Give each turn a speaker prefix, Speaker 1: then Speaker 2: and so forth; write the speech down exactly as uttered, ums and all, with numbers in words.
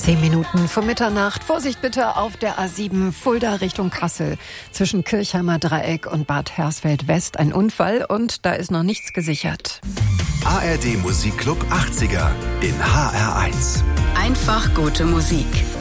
Speaker 1: Zehn Minuten vor Mitternacht. Vorsicht bitte auf der A sieben Fulda Richtung Kassel. Zwischen Kirchheimer Dreieck und Bad Hersfeld West ein Unfall und da ist noch nichts gesichert.
Speaker 2: A R D Musikclub achtziger in H R eins.
Speaker 3: Einfach gute Musik.